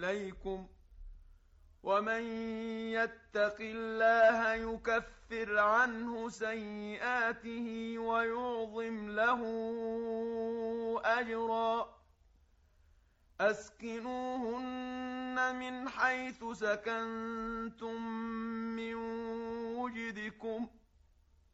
إليكم ومن يتق الله يكفر عنه سيئاته ويعظم له أجرا أسكنوهن من حيث سكنتم من وجدكم